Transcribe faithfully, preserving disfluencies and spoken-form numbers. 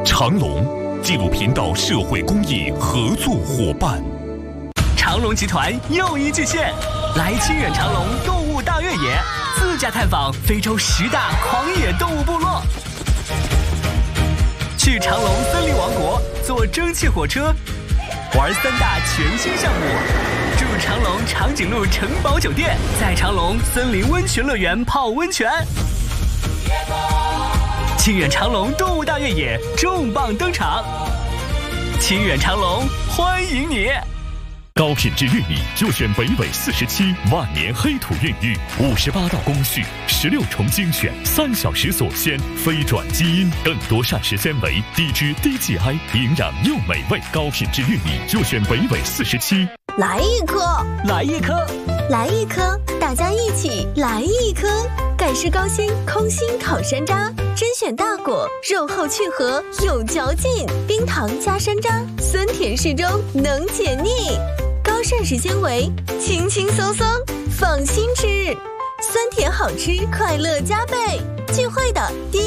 长隆纪录频道社会公益合作伙伴。 长隆集团又一巨献，来清远长隆动物大越野，自驾探访非洲十大狂野动物部落。去长隆森林王国坐蒸汽火车，玩三大全新项目。住长隆长颈鹿城堡酒店，在长隆森林温泉乐园泡温泉。清远长隆动物大越野重磅登场，清远长隆欢迎你！ 高品质玉米就选北纬四十七万年黑土孕育，五十八道工序，十六重精选，三小时锁鲜，非转基因，更多膳食纤维，低脂低 G I， 营养又美味。高品质玉米就选北纬四十七。 来一颗， 来一颗， 来一颗，大家一起来一颗。盖世高新空心烤山楂，甄选大果，肉厚去核，有嚼劲，冰糖加山楂，酸甜适中，能解腻。高膳食纤维，轻轻松松，放心吃，酸甜好吃，快乐加倍。聚会的第